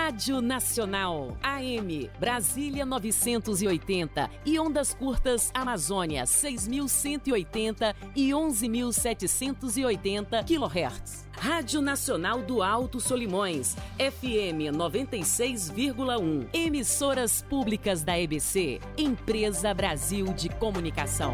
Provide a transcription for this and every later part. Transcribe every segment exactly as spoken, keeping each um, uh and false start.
Rádio Nacional, A M, Brasília novecentos e oitenta e ondas curtas Amazônia seis mil cento e oitenta e onze mil setecentos e oitenta quilohertz. Rádio Nacional do Alto Solimões, F M noventa e seis vírgula um. Emissoras públicas da E B C, Empresa Brasil de Comunicação.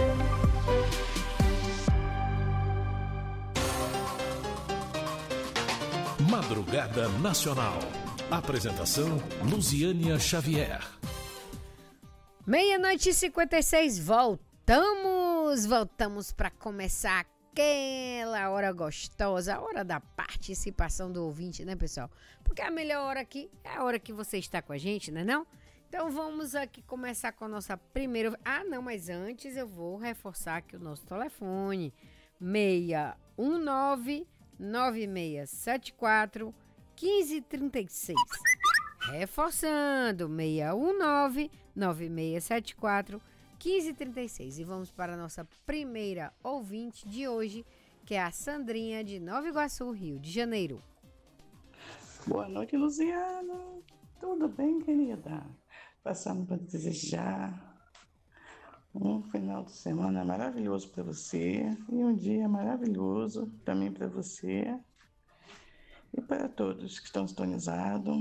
Madrugada Nacional. Apresentação Luziânia Xavier. Meia-noite e cinquenta e seis, voltamos, voltamos para começar aquela hora gostosa, a hora da participação do ouvinte, né, pessoal? Porque a melhor hora aqui é a hora que você está com a gente, né, não? Então vamos aqui começar com a nossa primeira... Ah, não, mas antes eu vou reforçar aqui o nosso telefone, seis um nove, nove seis sete quatro, um cinco três seis. Reforçando, seis um nove, nove seis sete quatro, um cinco três seis. E vamos para a nossa primeira ouvinte de hoje, que é a Sandrinha de Nova Iguaçu, Rio de Janeiro. Boa noite, Luziana. Tudo bem, querida? Passando para desejar um final de semana maravilhoso para você e um dia maravilhoso também para você e para todos que estão sintonizados.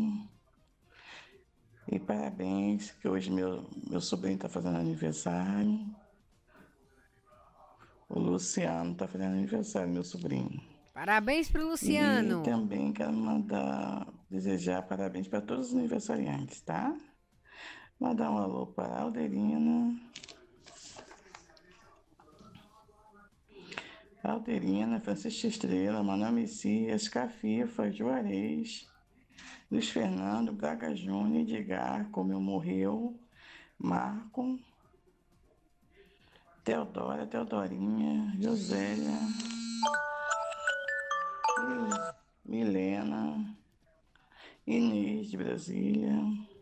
E parabéns, que hoje meu, meu sobrinho está fazendo aniversário. O Luciano está fazendo aniversário, meu sobrinho. Parabéns para o Luciano. E também quero mandar, desejar parabéns para todos os aniversariantes, tá? Mandar um alô para a Alderina. Alderina, Francisco Estrela, Manuel Messias, Cafifa, Juarez, Luiz Fernando, Braga Júnior, Edgar, como eu morreu, Marco, Teodora, Teodorinha, Josélia, Milena, Inês de Brasília,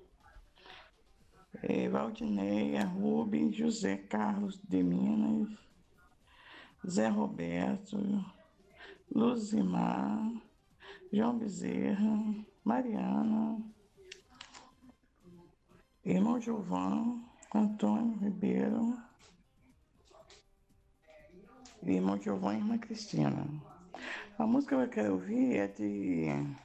eh, Valdineia, Rubens, José Carlos de Minas, Zé Roberto, Luzimar, João Bezerra, Mariana, irmão Gilvão, Antônio Ribeiro, irmão Gilvão e irmã Cristina. A música que eu quero ouvir é de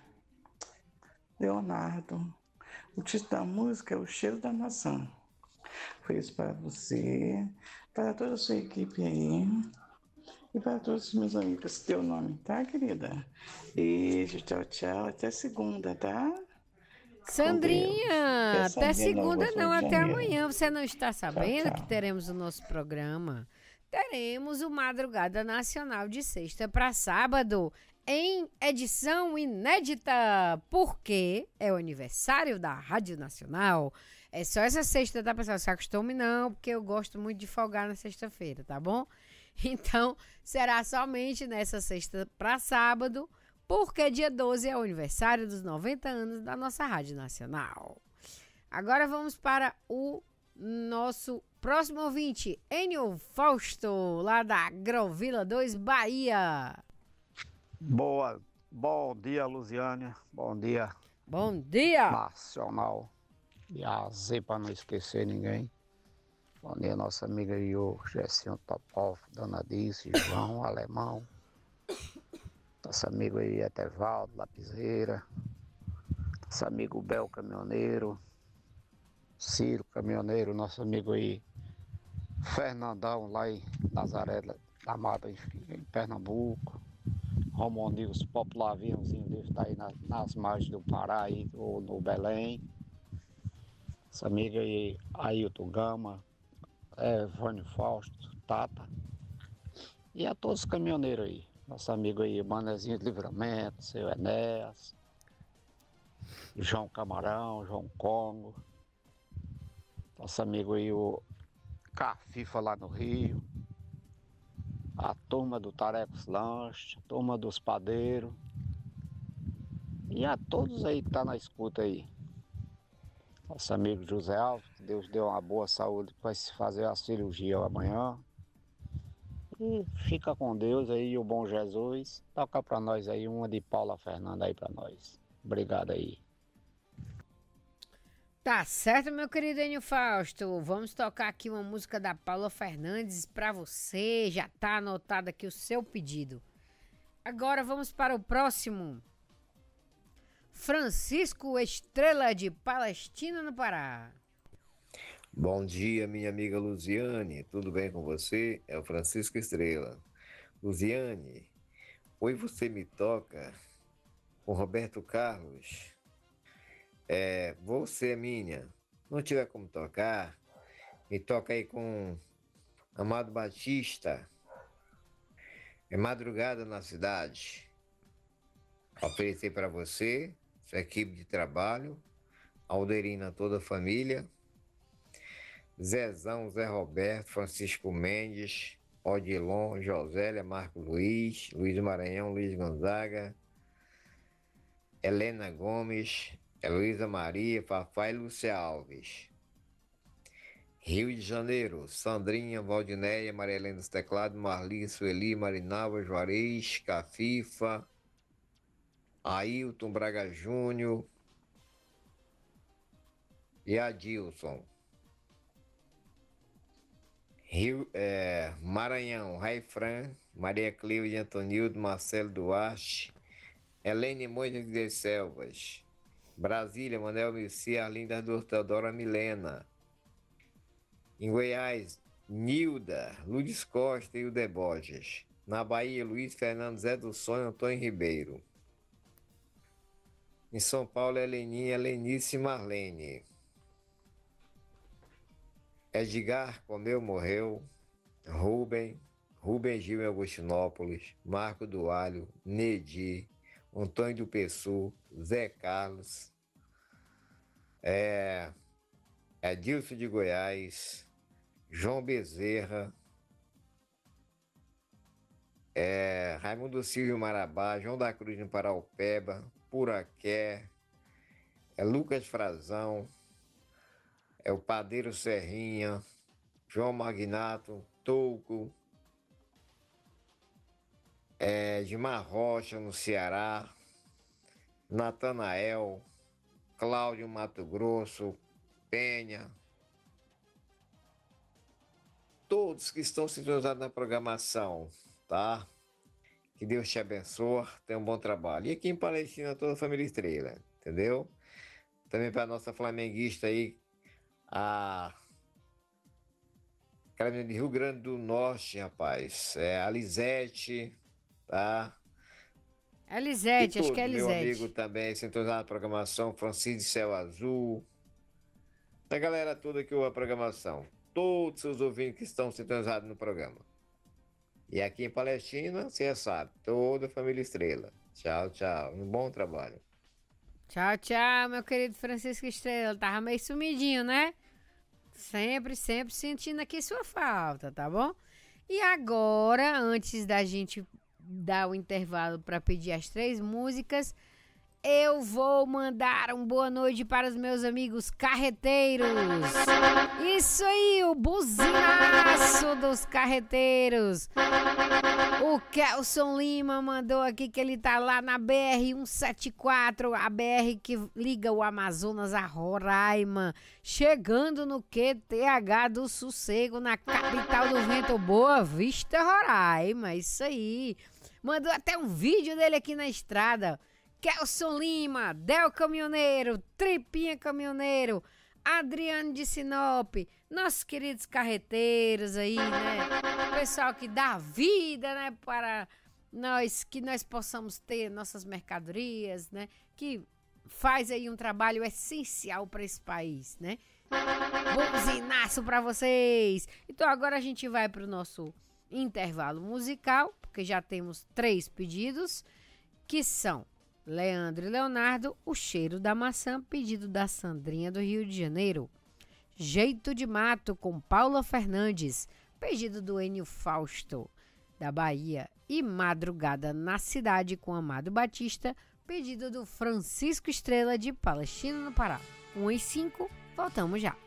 Leonardo. O título da música é O Cheiro da Maçã. Foi isso para você, para toda a sua equipe aí. E para todos os meus amigos, teu nome, tá, querida? Beijo, tchau, tchau. Até segunda, tá? Sandrinha, até segunda não, até amanhã. Você não está sabendo tchau, tchau. que teremos o nosso programa? Teremos o Madrugada Nacional de sexta para sábado, em edição inédita, porque é o aniversário da Rádio Nacional. É só essa sexta, tá, pessoal? Se acostume não, porque eu gosto muito de folgar na sexta-feira, tá bom? Então, será somente nessa sexta para sábado, porque dia doze é o aniversário dos noventa anos da nossa Rádio Nacional. Agora vamos para o nosso próximo ouvinte, Enio Fausto, lá da Agrovila dois, Bahia. Boa, bom dia, Luziânia. Bom dia. Bom dia. Nacional. E a Z para não esquecer ninguém. Bom dia, nossa amiga aí, o Gessinho Topov, Dona Dice, João, Alemão. Nosso amigo aí, Etevaldo, Lapiseira. Nosso amigo Bel Caminhoneiro. Ciro Caminhoneiro, nosso amigo aí, Fernandão, lá em Nazaré da Mata, em Pernambuco. Romonils Populavinhozinho, deve estar aí nas, nas margens do Pará aí, ou no Belém. Nossa amiga aí, Ailton Gama, é, Vânio Fausto, Tata. E a todos os caminhoneiros aí. Nosso amigo aí, Manezinho de Livramento, seu Enéas, João Camarão, João Congo. Nosso amigo aí, o Cafifa lá no Rio. A turma do Tarecos Lanche, a turma dos Padeiros. E a todos aí que tá na escuta aí. Nosso amigo José Alves, que Deus deu uma boa saúde para se fazer a cirurgia amanhã. E fica com Deus aí, o bom Jesus. Toca para nós aí uma de Paula Fernanda aí para nós. Obrigado aí. Tá certo, meu querido Enio Fausto. Vamos tocar aqui uma música da Paula Fernandes pra você. Já tá anotado aqui o seu pedido. Agora vamos para o próximo. Francisco Estrela, de Palestina, no Pará. Bom dia, minha amiga Luziane. Tudo bem com você? É o Francisco Estrela. Luziane, hoje você me toca com Roberto Carlos. É, você é minha. Não tiver como tocar, me toca aí com Amado Batista. É Madrugada na Cidade. Oferecer para você, sua equipe de trabalho, Alderina, toda a família, Zezão, Zé Roberto, Francisco Mendes, Odilon, Josélia, Marco Luiz, Luiz Maranhão, Luiz Gonzaga, Helena Gomes, Heloísa Maria, Fafá e Lúcia Alves. Rio de Janeiro, Sandrinha, Valdinéia, Maria Helena dos Teclados, Marli, Sueli, Marinalva, Juarez, Cafifa, Ailton Braga Júnior e Adilson. Rio, é, Maranhão, Raifran, Maria Cleude, Antonildo, Marcelo Duarte, Helene Moisés de Selvas. Brasília, Manuel Messi, Arlinda do Teodora Milena. Em Goiás, Nilda, Luiz Costa e o Deboges. Na Bahia, Luiz Fernando, Zé do Sonho, Antônio Ribeiro. Em São Paulo, Heleninha, Lenice e Marlene. Edgar comeu, morreu. Rubem, Rubem Gil em Augustinópolis. Marco do Alho, Nedi, Antônio do Pessu, Zé Carlos, é, Edilson de Goiás, João Bezerra, é, Raimundo Silvio Marabá, João da Cruz no Paraupeba, Puraqué, é Lucas Frazão, é o Padeiro Serrinha, João Magnato, Touco, é, Gilmar Rocha no Ceará, Natanael, Cláudio Mato Grosso, Penha, todos que estão sintonizados na programação, tá? Que Deus te abençoe, tenha um bom trabalho. E aqui em Palestina, toda a família Estrela, entendeu? Também para a nossa flamenguista aí, a Carolina de Rio Grande do Norte, rapaz, é a Lisete, tá? Elisete, acho que é Meu Elisete. amigo também, sintonizado na programação, Francisco de Céu Azul. A galera toda que ouve a programação. Todos os ouvintes que estão sintonizados no programa. E aqui em Palestina, você sabe, toda a família Estrela. Tchau, tchau. Um bom trabalho. Tchau, tchau, meu querido Francisco Estrela. Tava meio sumidinho, né? Sempre, sempre sentindo aqui sua falta, tá bom? E agora, antes da gente dar o intervalo para pedir as três músicas, eu vou mandar um boa noite para os meus amigos carreteiros. Isso aí, o buzinaço dos carreteiros. O Kelson Lima mandou aqui que ele tá lá na B R cento e setenta e quatro, a B R que liga o Amazonas a Roraima, chegando no Q T H do Sossego, na capital do vento, Boa Vista, Roraima. Isso aí. Mandou até um vídeo dele aqui na estrada. Kelson Lima, Del Caminhoneiro, Tripinha Caminhoneiro, Adriano de Sinop, nossos queridos carreteiros aí, né? O pessoal que dá vida, né? Para nós, que nós possamos ter nossas mercadorias, né? Que faz aí um trabalho essencial para esse país, né? Buzinaço para vocês! Então agora a gente vai para o nosso intervalo musical, porque já temos três pedidos, que são Leandro e Leonardo, O Cheiro da Maçã, pedido da Sandrinha do Rio de Janeiro. Jeito de Mato, com Paula Fernandes, pedido do Enio Fausto, da Bahia. E Madrugada na Cidade, com Amado Batista, pedido do Francisco Estrela, de Palestina, no Pará. um e cinco, voltamos já.